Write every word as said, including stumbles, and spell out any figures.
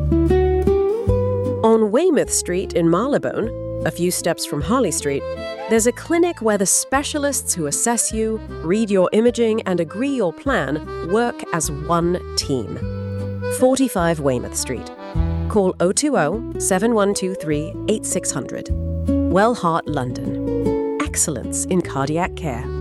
On Weymouth Street in Marylebone, a few steps from Harley Street, there's a clinic where the specialists who assess you, read your imaging, and agree your plan work as one team. forty-five Weymouth Street. Call oh two oh, seven one two three, eight six zero zero. Wellheart London. Excellence in cardiac care.